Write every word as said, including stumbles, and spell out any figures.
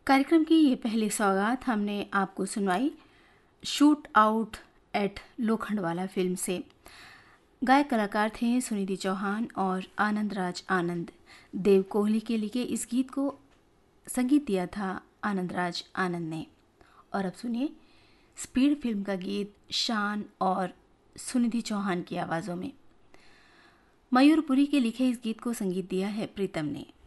कार्यक्रम की ये पहली सौगात हमने आपको सुनवाई shoot out at Lokhandwala film से। गायक कलाकार थे सुनिधि चौहान और आनंद राज आनंद। देव कोहली के लिखे इस गीत को संगीत दिया था आनंद राज आनंद ने। और अब सुनिए स्पीड फिल्म का गीत शान और सुनिधि चौहान की आवाज़ों में। मयूरपुरी के लिखे इस गीत को संगीत दिया है प्रीतम ने।